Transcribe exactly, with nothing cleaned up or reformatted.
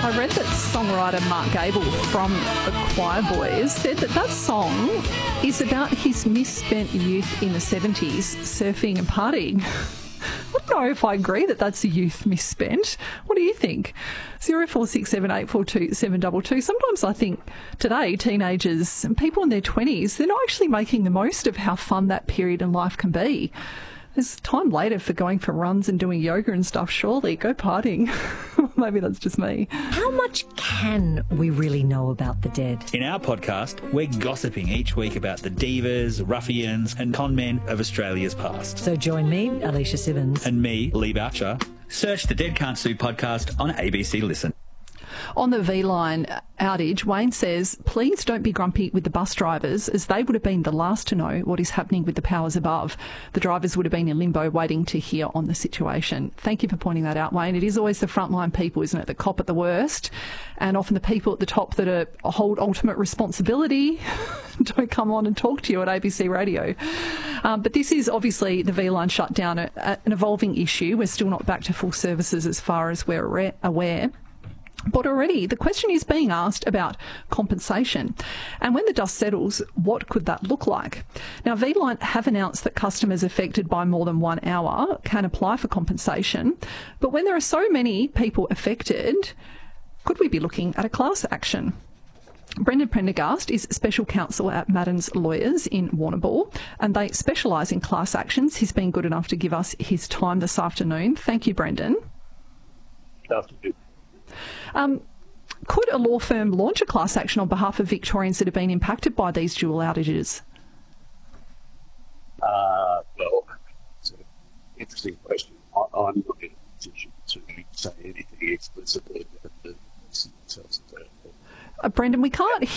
I read that songwriter Mark Gable from the Choir Boys said that that song is about his misspent youth in the seventies, surfing and partying. I don't know if I agree that that's a youth misspent. What do you think? zero four six seven eight four two seven two two. Sometimes I think today teenagers and people in their twenties, they're not actually making the most of how fun that period in life can be. There's time later for going for runs and doing yoga and stuff, surely. Go partying. Maybe that's just me. How much can we really know about the dead? In our podcast, we're gossiping each week about the divas, ruffians and con men of Australia's past. So join me, Alicia Simmons. And me, Lee Boucher. Search the Dead Can't Sue podcast on A B C Listen. On the V-Line outage, Wayne says, please don't be grumpy with the bus drivers, as they would have been the last to know what is happening with the powers above. The drivers would have been in limbo waiting to hear on the situation. Thank you for pointing that out, Wayne. It is always the frontline people, isn't it, that cop at the worst, and often the people at the top that are, hold ultimate responsibility don't come on and talk to you at A B C Radio. Um, but this is obviously the V-Line shutdown, a, a, an evolving issue. We're still not back to full services as far as we're aware. But already the question is being asked about compensation. And when the dust settles, what could that look like? Now, V-Line have announced that customers affected by more than one hour can apply for compensation. But when there are so many people affected, could we be looking at a class action? Brendan Prendergast is Special Counsel at Madden's Lawyers in Warrnambool, and they specialise in class actions. He's been good enough to give us his time this afternoon. Thank you, Brendan. Good afternoon. Um, could a law firm launch a class action on behalf of Victorians that have been impacted by these dual outages? Uh, well, it's an interesting question. I, I'm not in a position to say anything explicitly about the themselves. Uh, Brendan, we can't